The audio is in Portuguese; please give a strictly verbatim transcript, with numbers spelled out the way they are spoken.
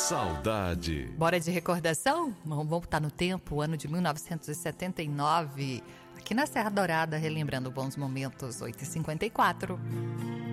Saudade. Bora de recordação? Vamos voltar no tempo, ano de mil novecentos e setenta e nove, aqui na Serra Dourada, relembrando bons momentos, oito e cinquenta e quatro.